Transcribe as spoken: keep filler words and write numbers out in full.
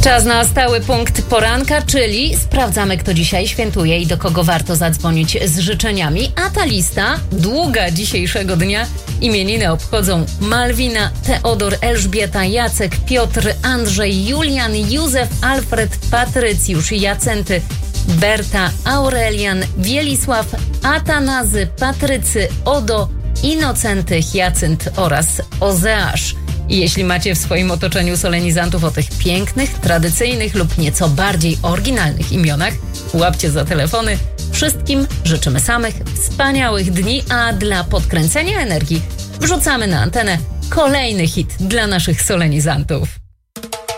Czas na stały punkt poranka, czyli sprawdzamy, kto dzisiaj świętuje i do kogo warto zadzwonić z życzeniami. A ta lista długa dzisiejszego dnia. Imieniny obchodzą Malwina, Teodor, Elżbieta, Jacek, Piotr, Andrzej, Julian, Józef, Alfred, Patrycjusz, Jacenty, Berta, Aurelian, Wielisław, Atanazy, Patrycy, Odo, Inocenty, Hyacynt oraz Ozeasz. I jeśli macie w swoim otoczeniu solenizantów o tych pięknych, tradycyjnych lub nieco bardziej oryginalnych imionach, łapcie za telefony. Wszystkim życzymy samych wspaniałych dni, a dla podkręcenia energii wrzucamy na antenę kolejny hit dla naszych solenizantów.